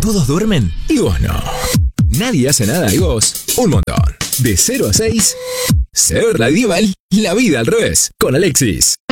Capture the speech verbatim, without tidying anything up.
Todos duermen y vos no. Nadie hace nada y vos un montón. De cero a seis, Ser Radieval, la vida al revés, con Alexis.